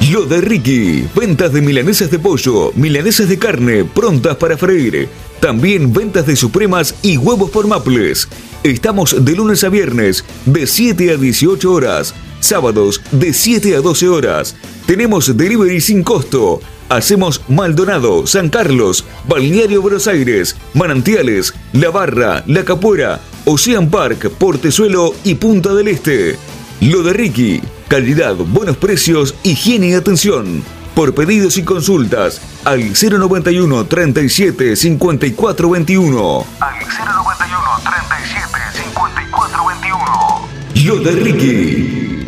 Lo de Ricky, ventas de milanesas de pollo, milanesas de carne, prontas para freír. También ventas de supremas y huevos por Maples. Estamos de lunes a viernes, de 7 a 18 horas. Sábados, de 7 a 12 horas. Tenemos delivery sin costo. Hacemos Maldonado, San Carlos, Balneario Buenos Aires, Manantiales, La Barra, La Capuera, Ocean Park, Portezuelo y Punta del Este. Lo de Ricky, calidad, buenos precios, higiene y atención. Por pedidos y consultas, al 091 37 54 21. Al 091 37 54 21. Lo de Ricky.